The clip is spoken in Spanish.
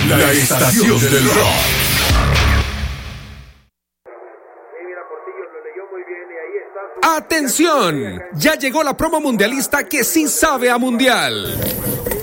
La estación del rock. ¡Atención! Ya llegó la promo mundialista que sí sabe a mundial.